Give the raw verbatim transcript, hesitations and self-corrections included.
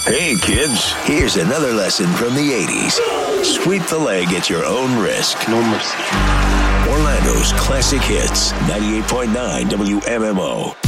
Hey, kids, here's another lesson from the eighties. Sweep the leg at your own risk. No mercy. Orlando's classic hits, ninety-eight point nine W M M O.